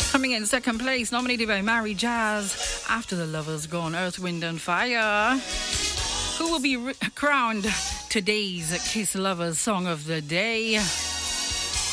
Coming in second place, nominated by Mary Jazz, After the Lover's Gone, Earth, Wind and Fire. Who will be crowned today's Kiss Lovers Song of the Day?